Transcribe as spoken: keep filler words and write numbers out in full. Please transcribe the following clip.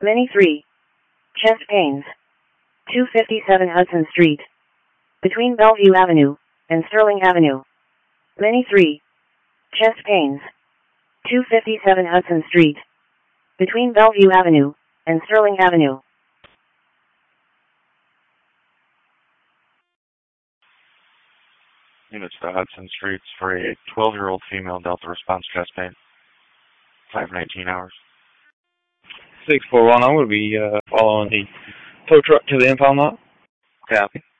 Many three. Chest pains. two fifty-seven Hudson Street. Between Bellevue Avenue and Sterling Avenue. Many three. Chest pains. two fifty-seven Hudson Street. Between Bellevue Avenue and Sterling Avenue. Units to Hudson Streets for a twelve-year-old female Delta response chest pain. five nineteen hours. six four one, I'm going to be uh, following the tow truck to the impound lot. Copy.